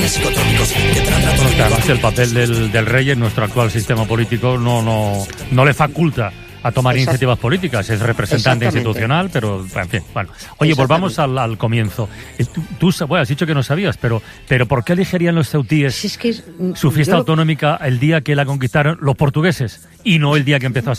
psicotrópicos que tratan todos los Además, el papel del rey en nuestro actual sistema político no le faculta a tomar iniciativas políticas. Es representante institucional, pero en fin, bueno. Oye, volvamos al comienzo. Tú has dicho que no sabías, pero ¿por qué elegirían los ceutíes su fiesta autonómica el día que la conquistaron los portugueses y no el día que empezó a